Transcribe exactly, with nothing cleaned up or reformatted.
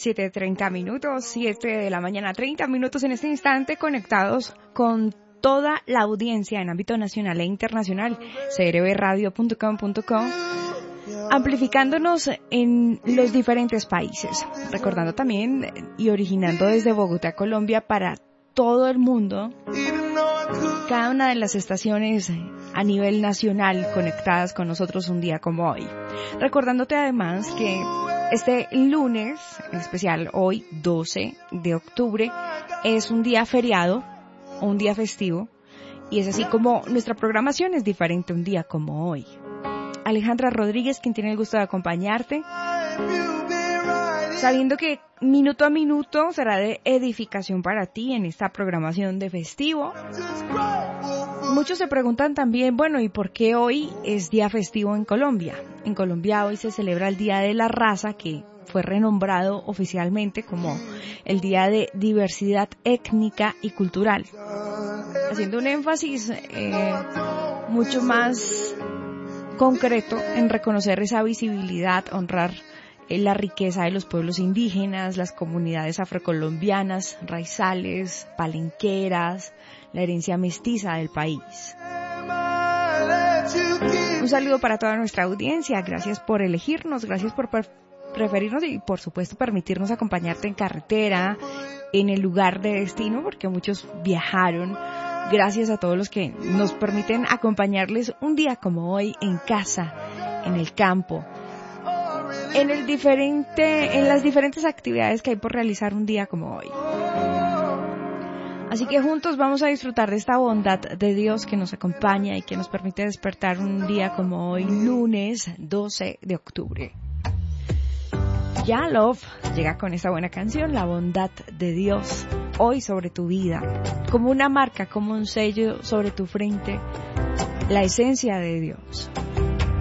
siete treinta minutos, siete de la mañana, treinta minutos en este instante, conectados con toda la audiencia en ámbito nacional e internacional, c r b radio punto com punto co, amplificándonos en los diferentes países, recordando también y originando desde Bogotá, Colombia, para todo el mundo, cada una de las estaciones a nivel nacional conectadas con nosotros un día como hoy. Recordándote además que este lunes, en especial hoy, doce de octubre, es un día feriado, un día festivo, y es así como nuestra programación es diferente un día como hoy. Alejandra Rodríguez, quien tiene el gusto de acompañarte, sabiendo que minuto a minuto será de edificación para ti en esta programación de festivo. Muchos se preguntan también, bueno, ¿y por qué hoy es día festivo en Colombia? En Colombia hoy se celebra el Día de la Raza, que fue renombrado oficialmente como el Día de Diversidad Étnica y Cultural, haciendo un énfasis eh, mucho más concreto en reconocer esa visibilidad, honrar eh, la riqueza de los pueblos indígenas, las comunidades afrocolombianas, raizales, palenqueras, la herencia mestiza del país. Un saludo para toda nuestra audiencia, gracias por elegirnos, gracias por preferirnos y por supuesto permitirnos acompañarte en carretera, en el lugar de destino, porque muchos viajaron. Gracias a todos los que nos permiten acompañarles un día como hoy en casa, en el campo, en el diferente, en las diferentes actividades que hay por realizar un día como hoy. Así que juntos vamos a disfrutar de esta bondad de Dios que nos acompaña y que nos permite despertar un día como hoy, lunes doce de octubre. Ya Love llega con esta buena canción, la bondad de Dios, hoy sobre tu vida, como una marca, como un sello sobre tu frente, la esencia de Dios.